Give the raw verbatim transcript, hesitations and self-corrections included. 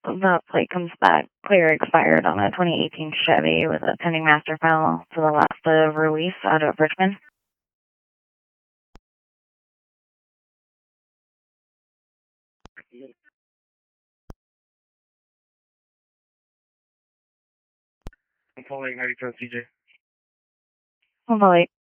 the plate comes back clear expired on a twenty eighteen Chevy with a pending master file to the last of release out of Richmond. I'm calling ninety-seven C J. Hold on, wait.